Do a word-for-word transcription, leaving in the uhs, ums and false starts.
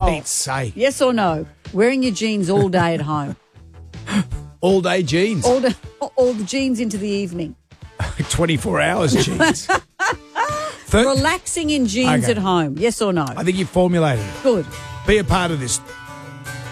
Pete's sake. Yes or no? Wearing your jeans all day at home. All day jeans. All, the, all the jeans into the evening. twenty-four hours jeans. Thir- Relaxing in jeans Okay. at home. Yes or no? I think you formulated it. Good. Be a part of this.